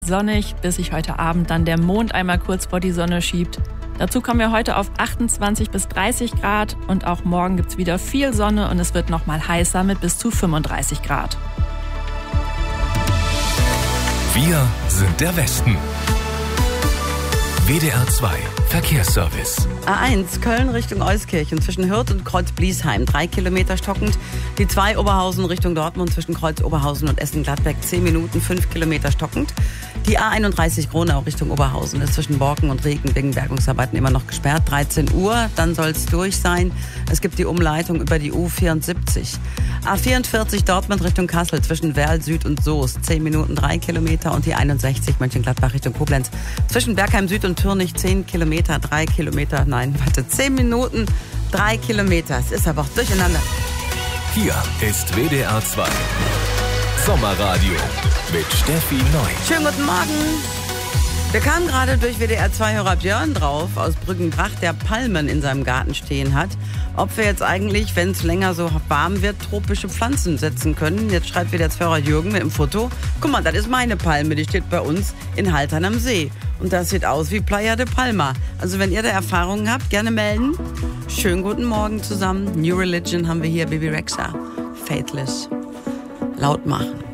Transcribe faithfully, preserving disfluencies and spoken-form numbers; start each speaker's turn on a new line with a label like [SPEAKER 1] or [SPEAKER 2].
[SPEAKER 1] Sonnig, bis sich heute Abend dann der Mond einmal kurz vor die Sonne schiebt. Dazu kommen wir heute auf achtundzwanzig bis dreißig Grad und auch morgen gibt's wieder viel Sonne und es wird noch mal heißer mit bis zu fünfunddreißig Grad.
[SPEAKER 2] Wir sind der Westen. W D R zwei Verkehrsservice.
[SPEAKER 3] A eins Köln Richtung Euskirchen zwischen Hürth und Kreuz-Bliesheim, drei Kilometer stockend. Die zwei Oberhausen Richtung Dortmund zwischen Kreuz-Oberhausen und Essen-Gladbeck, zehn Minuten, fünf Kilometer stockend. Die A einunddreißig Gronau Richtung Oberhausen ist zwischen Borken und Regen wegen Bergungsarbeiten immer noch gesperrt. dreizehn Uhr, dann soll es durch sein. Es gibt die Umleitung über die U vierundsiebzig. A vierundvierzig Dortmund Richtung Kassel zwischen Werl Süd und Soest, zehn Minuten, drei Kilometer. Und die einundsechzig Mönchengladbach Richtung Koblenz zwischen Bergheim Süd und Türnich, zehn Kilometer, drei Kilometer, nein, warte, zehn Minuten, drei Kilometer. Es ist aber auch durcheinander.
[SPEAKER 2] Hier ist W D R zwei Sommerradio mit Steffi Neu.
[SPEAKER 3] Schönen guten Morgen. Wir kamen gerade durch W D R zwei-Hörer Björn drauf aus Brüggenbrach, der Palmen in seinem Garten stehen hat. Ob wir jetzt eigentlich, wenn es länger so warm wird, tropische Pflanzen setzen können. Jetzt schreibt W D R zwei-Hörer Jürgen mit dem Foto. Guck mal, das ist meine Palme, die steht bei uns in Haltern am See. Und das sieht aus wie Playa de Palma. Also wenn ihr da Erfahrungen habt, gerne melden. Schönen guten Morgen zusammen. New Religion haben wir hier, Bibi Rexha. Faithless. Laut machen.